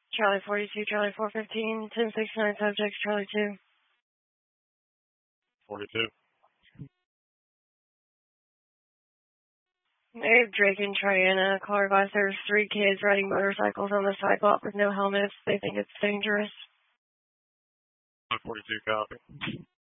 Charlie 42, Charlie 415, 1069 subjects, Charlie 2. 42. Abe, Drake, and Triana. Car advice, there's 3 kids riding motorcycles on the sidewalk with no helmets. They think it's dangerous. 42 copy.